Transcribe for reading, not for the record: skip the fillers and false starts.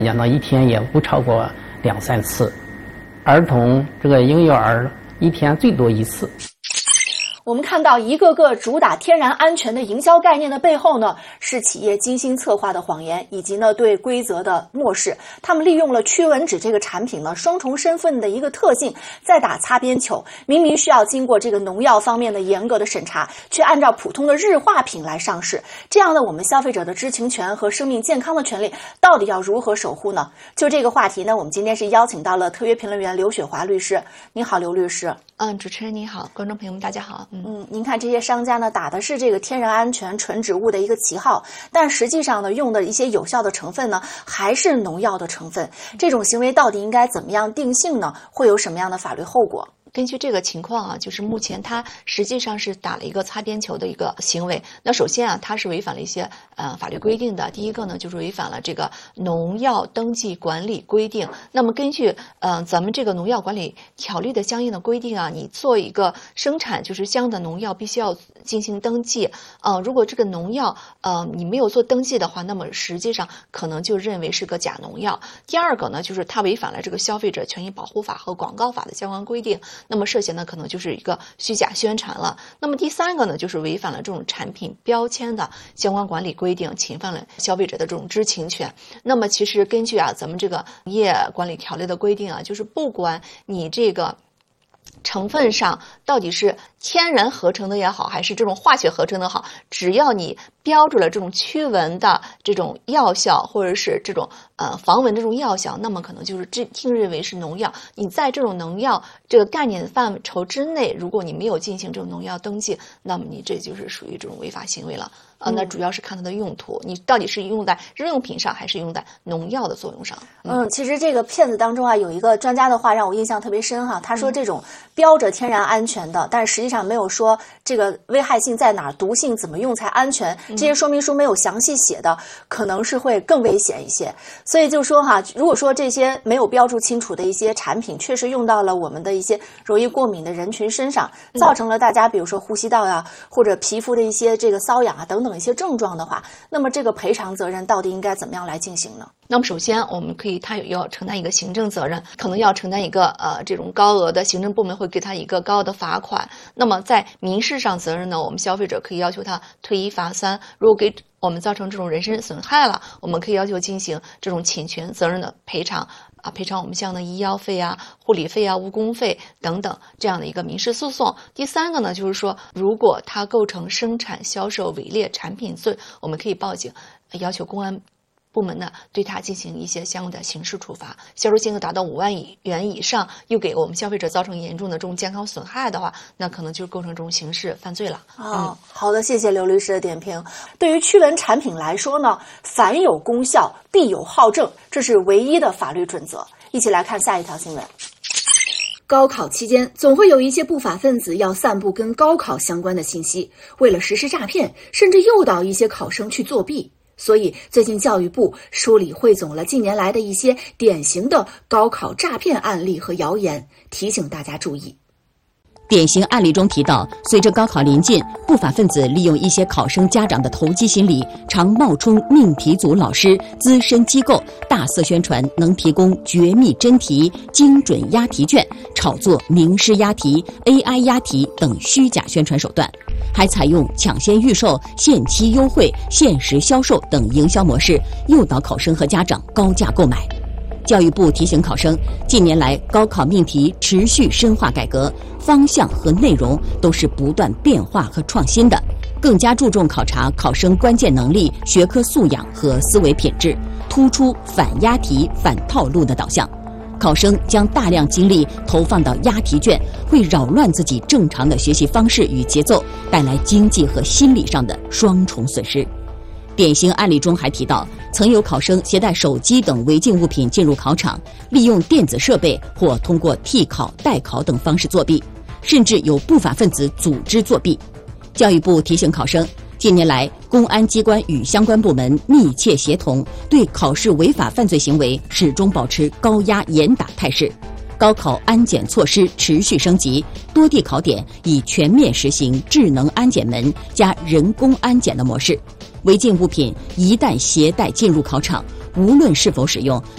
讲到一天也不超过2-3次，儿童这个婴幼儿一天最多1次。 我们看到一个个主打天然安全的营销概念的背后呢，是企业精心策划的谎言，以及呢对规则的漠视。他们利用了驱蚊纸这个产品呢双重身份的一个特性，再打擦边球。明明需要经过这个农药方面的严格的审查，却按照普通的日化品来上市。这样的我们消费者的知情权和生命健康的权利到底要如何守护呢？就这个话题呢，我们今天是邀请到了特约评论员刘雪华律师。你好，刘律师。 主持人你好，观众朋友们大家好。 您看这些商家呢打的是这个天然安全纯植物的一个旗号，但实际上呢用的一些有效的成分呢还是农药的成分，这种行为到底应该怎么样定性呢？会有什么样的法律后果？ 根据这个情况啊，就是目前它实际上是打了一个擦边球的一个行为。那首先啊，它是违反了一些法律规定的。第一个呢，就是违反了这个农药登记管理规定。那么根据咱们这个农药管理条例的相应的规定啊，你做一个生产就是相应的农药必须要进行登记。如果这个农药你没有做登记的话，那么实际上可能就认为是个假农药。第二个呢，就是它违反了这个消费者权益保护法和广告法的相关规定。那么涉嫌呢，可能就是一个虚假宣传了。那么第三个呢，就是违反了这种产品标签的相关管理规定，侵犯了消费者的这种知情权。那么其实根据咱们这个农业管理条例的规定啊，就是不管你这个成分上到底是天然合成的也好，还是这种化学合成的好，只要你标注了这种驱蚊的这种药效，或者是这种防蚊这种药效，那么可能就是定认为是农药。你在这种农药这个概念范畴之内，如果你没有进行这种农药登记，那么你这就是属于这种违法行为了。那主要是看它的用途，你到底是用在日用品上，还是用在农药的作用上？ 其实这个片子当中啊，有一个专家的话让我印象特别深哈。他说这种标着天然安全的，但是实际上没有说这个危害性在哪儿，毒性怎么用才安全，这些说明书没有详细写的，可能是会更危险一些。所以就说哈，如果说这些没有标注清楚的一些产品，确实用到了我们的一些容易过敏的人群身上，造成了大家比如说呼吸道呀，或者皮肤的一些这个瘙痒啊等等一些症状的话，那么这个赔偿责任到底应该怎么样来进行呢？ 那么首先我们可以，他要承担一个行政责任，可能要承担一个这种高额的行政部门会给他一个高额的罚款。那么在民事上责任呢，我们消费者可以要求他退1罚3，如果给我们造成这种人身损害了，我们可以要求进行这种侵权责任的赔偿赔偿我们像的医药费啊、护理费啊、误工费等等这样的一个民事诉讼。第三个呢，就是说如果它构成生产销售伪劣产品罪，我们可以报警，要求公安部门呢对他进行一些相应的刑事处罚，销售金额达到5万元以上，又给我们消费者造成严重的这种健康损害的话，那可能就构成这种刑事犯罪了。 好的，谢谢刘律师的点评。对于驱蚊产品来说呢，凡有功效必有好证，这是唯一的法律准则。一起来看下一条新闻。高考期间，总会有一些不法分子要散布跟高考相关的信息，为了实施诈骗，甚至诱导一些考生去作弊。所以最近教育部梳理汇总了近年来的一些典型的高考诈骗案例和谣言，提醒大家注意。 典型案例中提到，随着高考临近，不法分子利用一些考生家长的投机心理，常冒充命题组老师、资深机构，大肆宣传能提供绝密真题、精准押题卷，炒作名师押题、AI 押题等虚假宣传手段，还采用抢先预售、限期优惠、限时销售等营销模式，诱导考生和家长高价购买。教育部提醒考生，近年来高考命题持续深化改革，方向和内容都是不断变化和创新的，更加注重考察考生关键能力、学科素养和思维品质，突出反押题、反套路的导向。考生将大量精力投放到押题卷，会扰乱自己正常的学习方式与节奏，带来经济和心理上的双重损失。典型案例中还提到，曾有考生携带手机等违禁物品进入考场，利用电子设备或通过替考、代考等方式作弊，甚至有不法分子组织作弊。教育部提醒考生，近年来公安机关与相关部门密切协同，对考试违法犯罪行为始终保持高压严打态势。高考安检措施持续升级，多地考点已全面实行智能安检门加人工安检的模式。违禁物品一旦携带进入考场，无论是否使用，